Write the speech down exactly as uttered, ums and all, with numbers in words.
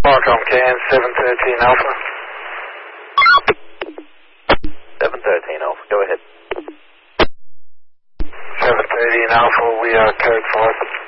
Qualcomm K N seven thirteen Alpha. seven thirteen Alpha, go ahead. seven thirteen Alpha, we are code five.